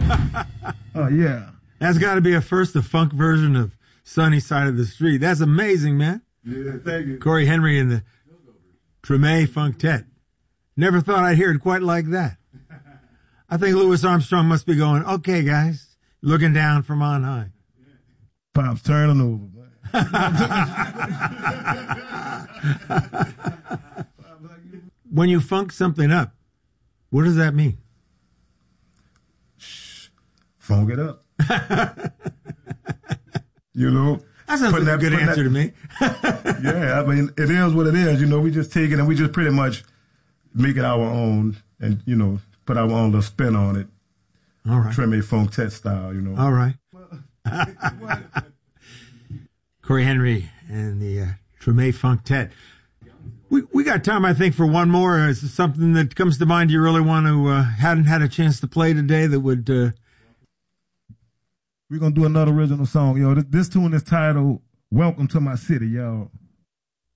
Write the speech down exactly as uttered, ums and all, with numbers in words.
Oh, yeah. That's got to be a first, the funk version of Sunny Side of the Street. That's amazing, man. Yeah, thank you. Corey Henry and the Treme Funktet. Never thought I'd hear it quite like that. I think Louis Armstrong must be going, okay, guys, looking down from on high. Pop's turning over, man. When you funk something up, what does that mean? Shh. Funk it up. You know? That sounds like a good answer that, to me. Yeah, I mean, it is what it is. You know, we just take it and we just pretty much make it our own and, you know, put our own little spin on it. All right. Treme Funktet style, you know. All right. Corey Henry and the uh, Treme Funktet. We we got time, I think, for one more. Is there something that comes to mind you really want to, uh, hadn't had a chance to play today that would... Uh... We're going to do another original song, yo. This, this tune is titled Welcome to My City, y'all.